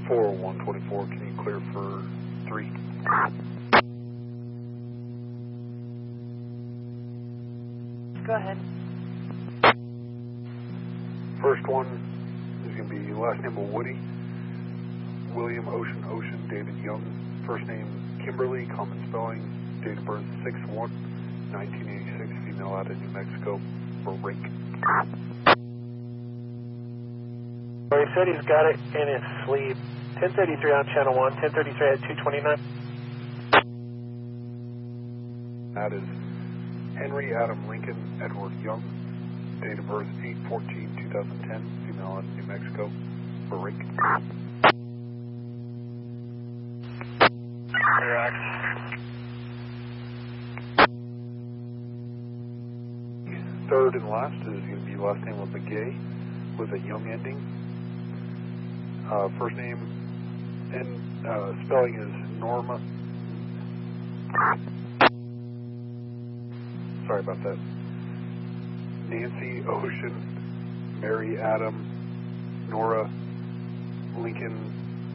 40124, can you clear for 3? Go ahead. First one is going to be last name of Woody, William Ocean, David Young, first name Kimberly, common spelling, date of birth 6/1/1986, female out of New Mexico, for rake. Well, he said he's got it in his sleep. 1033 on channel 1, 1033 at 229. That is Henry Adam Lincoln Edward Young, date of birth 8/14/2010, female out of New Mexico, for rake. Third and last is going to be last name of McGay with a Young ending. First name and spelling is Norma. Sorry about that. Nancy Ocean, Mary Adam, Nora Lincoln,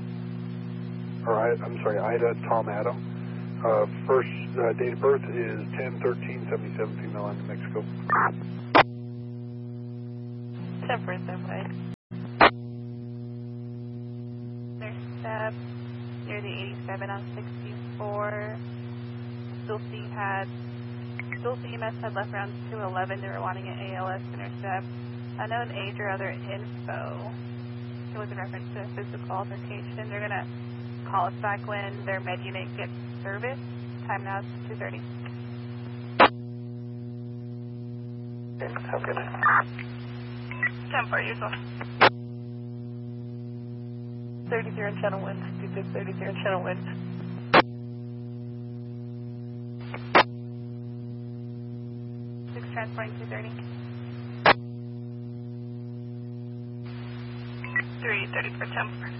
Ida Tom Adam. First date of birth is 10/13/77, female in New Mexico. Temperance, that way. There's step near the 87 on 64. Dulce EMS had left around 211. They were wanting an ALS intercept. Unknown age or other info. It was in reference to a physical altercation. They're going to call us back when their med unit gets service. Time now is 2:30. Have a good night. 10-4, usual. 33 on channel 1, 6633 on channel 1. 6 transporting 230. 3:30 for 10-4.